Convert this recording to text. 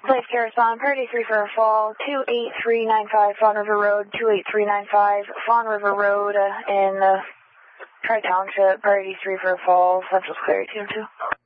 Place to respond, Priority 3 for a fall, 28395 Fawn River Road, 28395 Fawn River Road in Tri Township, Priority 3 for a fall, Central Clear 2-2.